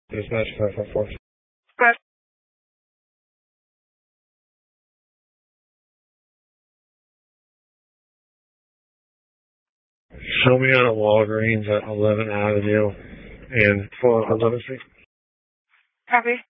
Dispatch 544. Good. Show me out at Walgreens at 11 Avenue and 411 Street. Copy.